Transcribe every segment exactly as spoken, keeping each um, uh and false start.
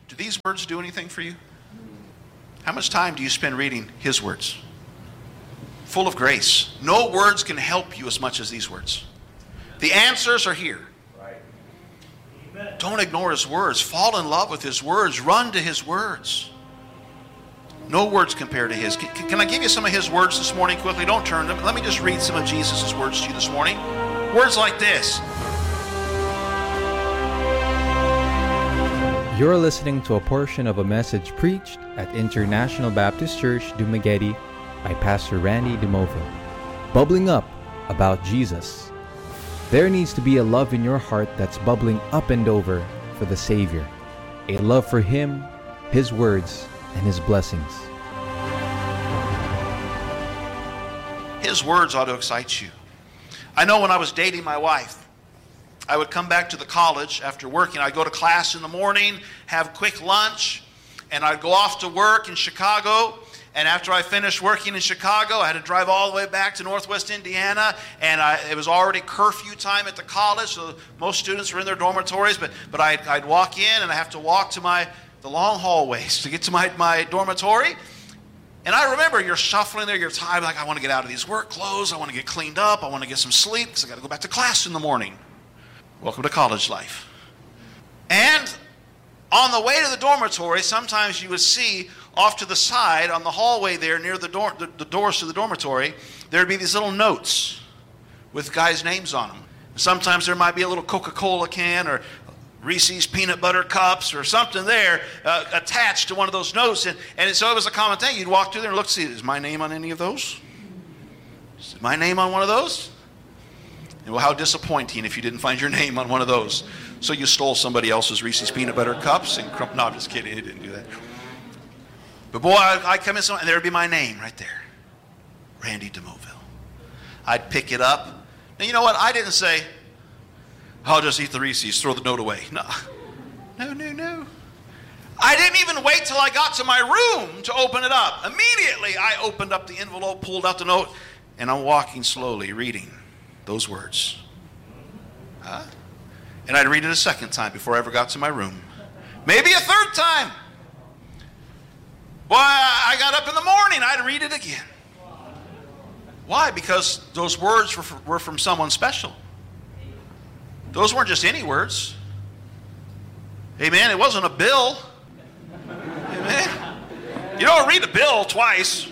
Do these words do anything for you? How much time do you spend reading His words? Full of grace. No words can help you as much as these words. The answers are here. Don't ignore His words. Fall in love with His words. Run to His words. No words compare to His. Can, can I give you some of His words this morning quickly? Don't turn them. Let me just read some of Jesus' words to you this morning. Words like this. You're listening to a portion of a message preached at International Baptist Church, Dumaguete by Pastor Randy DeMovo. Bubbling up about Jesus. There needs to be a love in your heart that's bubbling up and over for the Savior. A love for Him, His words, and His blessings. His words ought to excite you. I know when I was dating my wife, I would come back to the college after working. I'd go to class in the morning, have quick lunch, and I'd go off to work in Chicago. And after I finished working in Chicago, I had to drive all the way back to Northwest Indiana, and I, it was already curfew time at the college, so most students were in their dormitories, but, but I'd, I'd walk in, and I have to walk to my the long hallways to get to my, my dormitory. And I remember you're shuffling there, you're tired, like I want to get out of these work clothes, I want to get cleaned up, I want to get some sleep, because I got to go back to class in the morning. Welcome to college life. And on the way to the dormitory, sometimes you would see off to the side on the hallway there near the, door, the, the doors to the dormitory, there would be these little notes with guys' names on them. Sometimes there might be a little Coca-Cola can or Reese's peanut butter cups or something there uh, attached to one of those notes. And, and so it was a common thing. You'd walk through there and look, see, is my name on any of those? Is my name on one of those? And well, how disappointing if you didn't find your name on one of those. So you stole somebody else's Reese's peanut butter cups and crump. No, I'm just kidding. He didn't do that. But boy, I'd, I'd come in and there would be my name right there. Randy DeMoville. I'd pick it up. Now, you know what? I didn't say, I'll just eat the Reese's, throw the note away. No, no, no, no. I didn't even wait till I got to my room to open it up. Immediately, I opened up the envelope, pulled out the note, and I'm walking slowly, reading those words. Huh? And I'd read it a second time before I ever got to my room. Maybe a third time. Boy, I got up in the morning, I'd read it again. Why? Because those words were, were from someone special. Those weren't just any words. Amen. It wasn't a bill. Amen. You don't read a bill twice.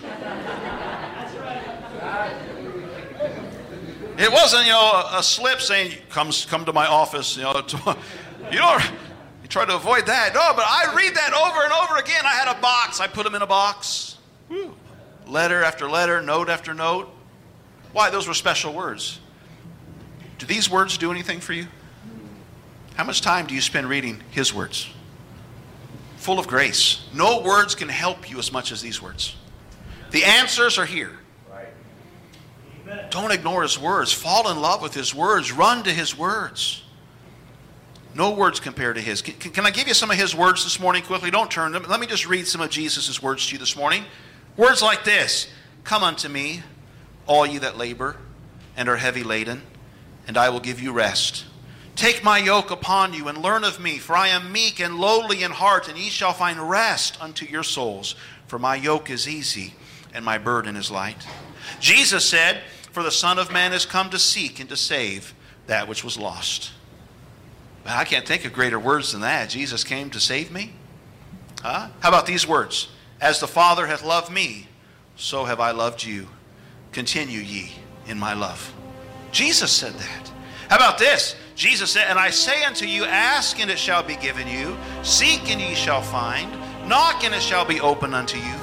It wasn't, you know, a, a slip saying, come, come to my office. You know, to, you know, you try to avoid that. No, but I read that over and over again. I had a box. I put them in a box. Whew. Letter after letter, note after note. Why? Those were special words. Do these words do anything for you? How much time do you spend reading His words? Full of grace. No words can help you as much as these words. The answers are here. Don't ignore His words. Fall in love with His words. Run to His words. No words compare to His. Can, can I give you some of His words this morning quickly? Don't turn them. Let me just read some of Jesus' words to you this morning. Words like this. Come unto me, all ye that labor and are heavy laden, and I will give you rest. Take my yoke upon you and learn of me, for I am meek and lowly in heart, and ye shall find rest unto your souls. For my yoke is easy and my burden is light. Jesus said, for the Son of Man has come to seek and to save that which was lost. But I can't think of greater words than that. Jesus came to save me. Huh? How about these words? As the Father hath loved me, so have I loved you. Continue ye in my love. Jesus said that. How about this? Jesus said, and I say unto you, ask and it shall be given you. Seek and ye shall find. Knock and it shall be opened unto you.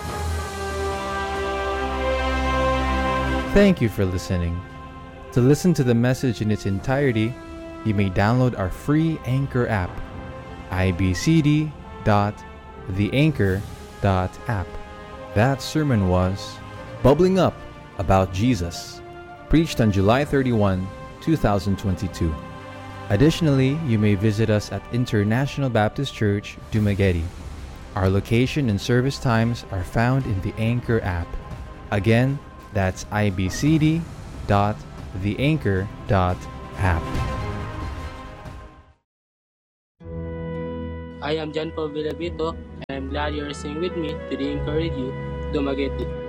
Thank you for listening. To listen to the message in its entirety, you may download our free Anchor app, i b c d dot the anchor dot app. That sermon was Bubbling Up About Jesus, preached on July thirty-first, two thousand twenty-two. Additionally, you may visit us at International Baptist Church, Dumaguete. Our location and service times are found in the Anchor app. Again, that's i b c d dot the anchor dot app. I am John Paul Villavito, and I'm glad you're staying with me. Today, encourage you. Dumaguete.